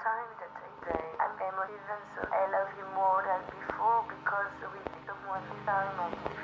time that I say I'm emotive and so I love you more than before because with someone time